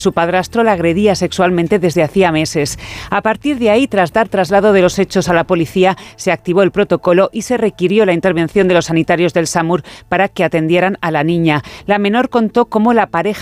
Su padrastro la agredía sexualmente desde hacía meses. A partir de ahí, tras dar traslado de los hechos a la policía, se activó el protocolo y se requirió la intervención de los sanitarios del SAMUR para que atendieran a la niña. La menor contó cómo la pareja